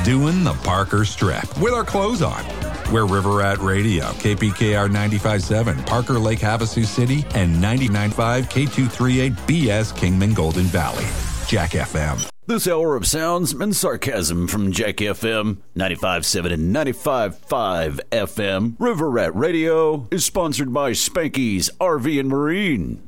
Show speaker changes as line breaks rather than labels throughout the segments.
doing the Parker Strip with our clothes on. We're River Rat Radio, KPKR 95.7, Parker Lake Havasu City, and 99.5 K238 BS Kingman Golden Valley. Jack FM.
This hour of sounds and sarcasm from Jack FM 95.7 and 95.5 FM. River Rat Radio is sponsored by Spanky's RV and Marine.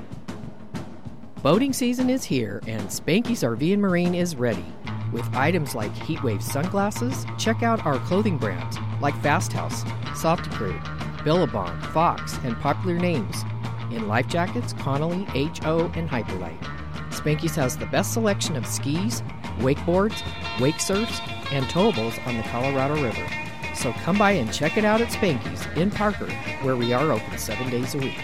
Boating season is here, and Spanky's RV and Marine is ready. With items like Heatwave sunglasses, check out our clothing brands like Fast House, Softicrew, Billabong, Fox, and popular names. In life jackets, Connolly, HO, and Hyperlite. Spanky's has the best selection of skis, wakeboards, wake surfs, and towables on the Colorado River. So come by and check it out at Spanky's in Parker, where we are open 7 days a week.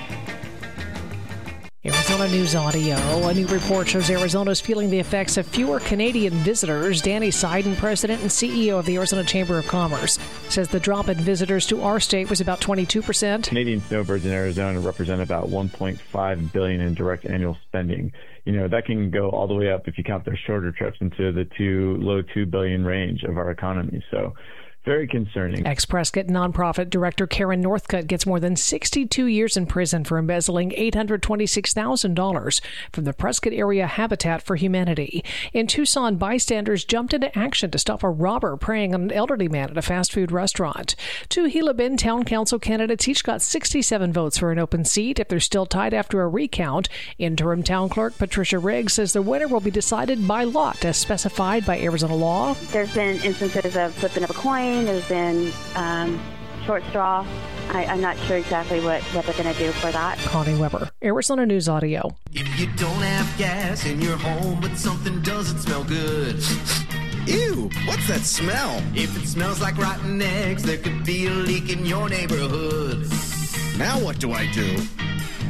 Arizona News Audio. A new report shows Arizona is feeling the effects of fewer Canadian visitors. Danny Seiden, president and CEO of the Arizona Chamber of Commerce, says the drop in visitors to our state was about 22%.
Canadian snowbirds in Arizona represent about $1.5 billion in direct annual spending. You know, that can go all the way up if you count their shorter trips into the low $2 billion range of our economy. So very concerning.
Ex-Prescott nonprofit director Karen Northcutt gets more than 62 years in prison for embezzling $826,000 from the Prescott Area Habitat for Humanity. In Tucson, bystanders jumped into action to stop a robber preying on an elderly man at a fast food restaurant. Two Gila Bend Town Council candidates each got 67 votes for an open seat. If they're still tied after a recount, interim town clerk Patricia Riggs says the winner will be decided by lot as specified by Arizona law.
There's been instances of flipping of a coin. There's been short straw. I'm not sure exactly what they're going to do for that.
Connie Weber, Arizona News Audio.
If you don't have gas in your home, but something doesn't smell good. Ew, what's that smell? If it smells like rotten eggs, there could be a leak in your neighborhood. Now what do I do?